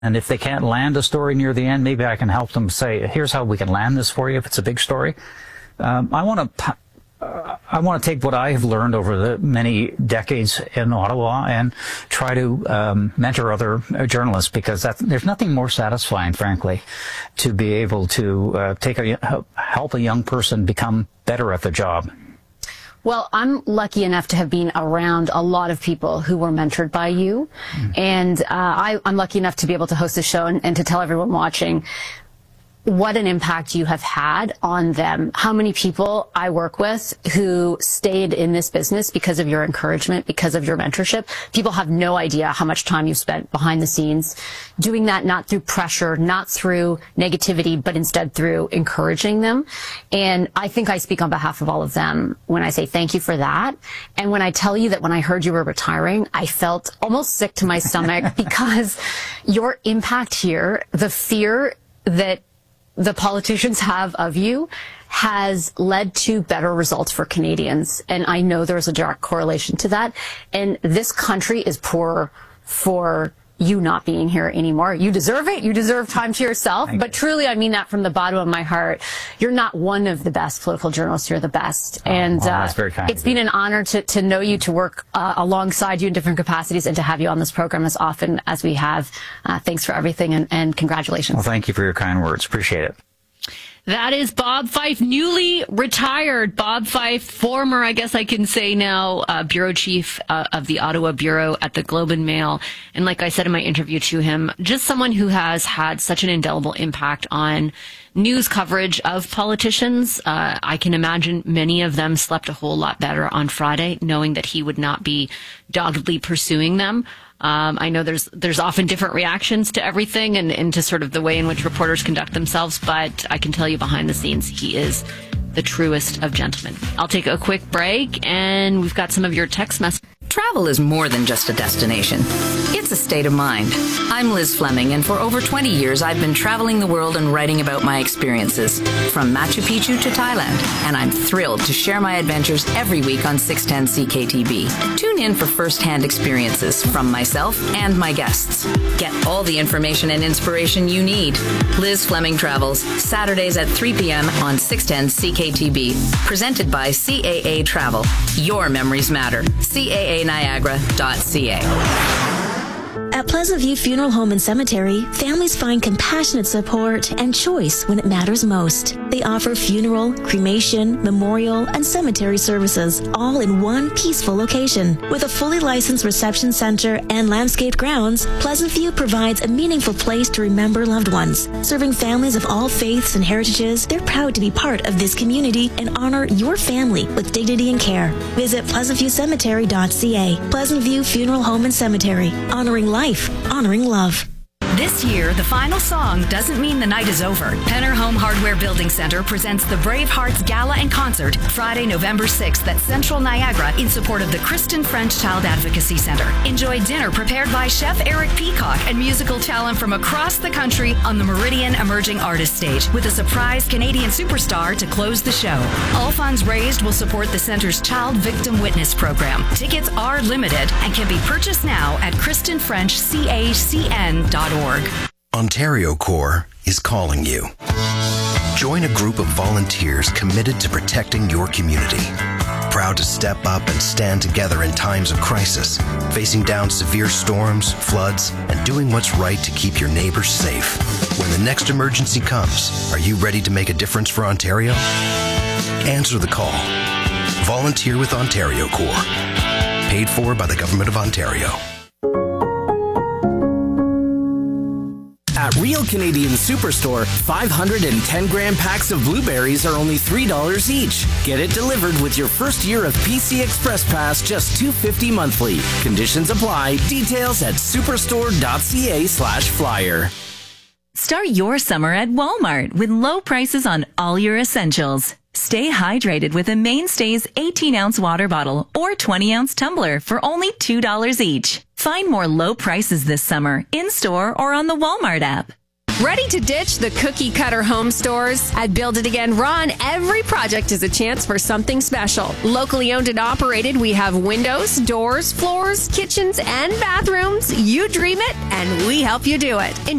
And if they can't land a story near the end, maybe I can help them say, here's how we can land this for you if it's a big story. I want to take what I have learned over the many decades in Ottawa and try to mentor other journalists, because there's nothing more satisfying, frankly, to be able to help a young person become better at the job. Well, I'm lucky enough to have been around a lot of people who were mentored by you. And I'm lucky enough to be able to host a show and to tell everyone watching what an impact you have had on them. How many people I work with who stayed in this business because of your encouragement, because of your mentorship. People have no idea how much time you've spent behind the scenes doing that, not through pressure, not through negativity, but instead through encouraging them. And I think I speak on behalf of all of them when I say thank you for that. And when I tell you that when I heard you were retiring, I felt almost sick to my stomach because your impact here, the fear that the politicians have of you, has led to better results for Canadians. And I know there's a direct correlation to that. And this country is poor for you not being here anymore. You deserve it. You deserve time to yourself. But truly, I mean that from the bottom of my heart. You're not one of the best political journalists. You're the best. And that's very kind. It's been an honor to know you, to work alongside you in different capacities, and to have you on this program as often as we have. Thanks for everything, and congratulations. Well, thank you for your kind words. Appreciate it. That is Bob Fife, newly retired. Bob Fife, former, I guess I can say now, bureau chief of the Ottawa Bureau at the Globe and Mail. And like I said in my interview to him, just someone who has had such an indelible impact on news coverage of politicians. I can imagine many of them slept a whole lot better on Friday, knowing that he would not be doggedly pursuing them. I know there's often different reactions to everything and to sort of the way in which reporters conduct themselves, but I can tell you behind the scenes, he is the truest of gentlemen. I'll take a quick break, and we've got some of your text messages. Travel is more than just a destination. It's a state of mind. I'm Liz Fleming, and for over 20 years, I've been traveling the world and writing about my experiences, from Machu Picchu to Thailand, and I'm thrilled to share my adventures every week on 610 CKTB. Tune in for first-hand experiences from myself and my guests. Get all the information and inspiration you need. Liz Fleming Travels, Saturdays at 3 p.m. on 610 CKTB. Presented by CAA Travel. Your memories matter. CAANiagara.ca. At Pleasant View Funeral Home and Cemetery, families find compassionate support and choice when it matters most. They offer funeral, cremation, memorial, and cemetery services, all in one peaceful location. With a fully licensed reception center and landscaped grounds, Pleasant View provides a meaningful place to remember loved ones. Serving families of all faiths and heritages, they're proud to be part of this community and honor your family with dignity and care. Visit pleasantviewcemetery.ca. Pleasant View Funeral Home and Cemetery, honoring life, honoring love. This year, the final song doesn't mean the night is over. Penner Home Hardware Building Center presents the Brave Hearts Gala and Concert Friday, November 6th at Central Niagara in support of the Kristen French Child Advocacy Center. Enjoy dinner prepared by Chef Eric Peacock and musical talent from across the country on the Meridian Emerging Artist Stage with a surprise Canadian superstar to close the show. All funds raised will support the center's Child Victim Witness program. Tickets are limited and can be purchased now at KristenFrenchCACN.org. Ontario Corps is calling you. Join a group of volunteers committed to protecting your community. Proud to step up and stand together in times of crisis, facing down severe storms, floods, and doing what's right to keep your neighbors safe. When the next emergency comes, are you ready to make a difference for Ontario? Answer the call. Volunteer with Ontario Corps. Paid for by the Government of Ontario. At Real Canadian Superstore, 510-gram packs of blueberries are only $3 each. Get it delivered with your first year of PC Express Pass, just $2.50 monthly. Conditions apply. Details at superstore.ca/flyer. Start your summer at Walmart with low prices on all your essentials. Stay hydrated with a Mainstays 18-ounce water bottle or 20-ounce tumbler for only $2 each. Find more low prices this summer in-store or on the Walmart app. Ready to ditch the cookie cutter home stores? At Build It Again Ron, every project is a chance for something special. Locally owned and operated, we have windows, doors, floors, kitchens, and bathrooms. You dream it, and we help you do it.